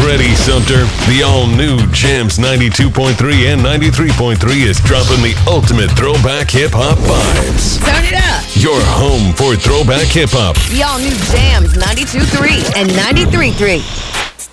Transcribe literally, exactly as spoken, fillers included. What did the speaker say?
ready, Sumter. The all-new Jams ninety-two point three and ninety-three point three is dropping the ultimate throwback hip-hop vibes. Turn it up. Your home for throwback hip-hop. The all-new Jams ninety-two point three and ninety-three point three.